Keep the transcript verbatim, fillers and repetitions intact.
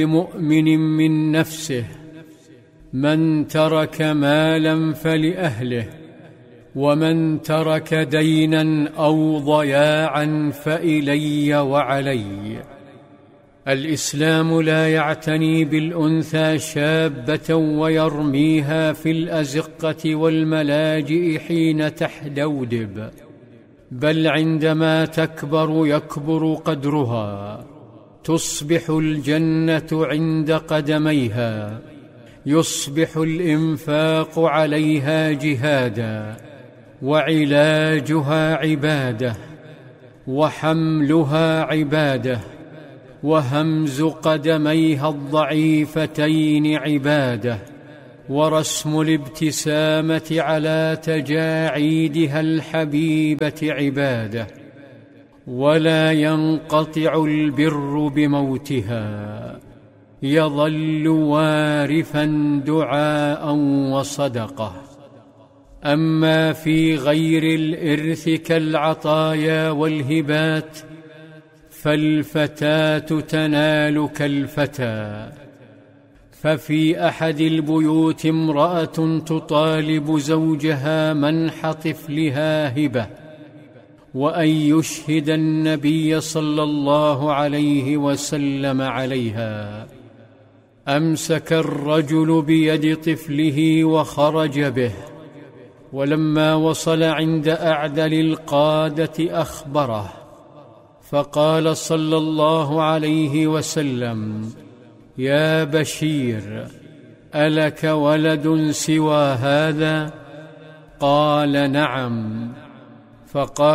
مؤمن من نفسه: من ترك مالا فلأهله، ومن ترك دينا أو ضياعا فإلي وعلي. الإسلام لا يعتني بالأنثى شابة ويرميها في الأزقة والملاجئ حين تحدودب، بل عندما تكبر يكبر قدرها، تصبح الجنة عند قدميها، يصبح الإنفاق عليها جهادا، وعلاجها عبادة، وحملها عبادة، وهمز قدميها الضعيفتين عبادة، ورسم الابتسامة على تجاعيدها الحبيبة عبادة، ولا ينقطع البر بموتها، يظل وارثا دعاء وصدقة. أما في غير الإرث كالعطايا والهبات فالفتاة تنال كالفتى. ففي أحد البيوت امرأة تطالب زوجها منح طفلها هبة، وأن يشهد النبي صلى الله عليه وسلم عليها. أمسك الرجل بيد طفله وخرج به، ولما وصل عند أعدل القادة أخبره، فقال صلى الله عليه وسلم: يا بشير، ألك ولد سوى هذا؟ قال: نعم. فقال